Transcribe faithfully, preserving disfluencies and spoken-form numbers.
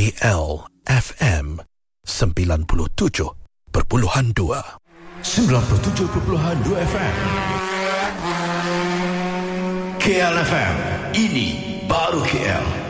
L F M sembilan puluh tujuh perpuluhan dua. sembilan puluh tujuh perpuluhan dua F M. K L F M, ini baru K L.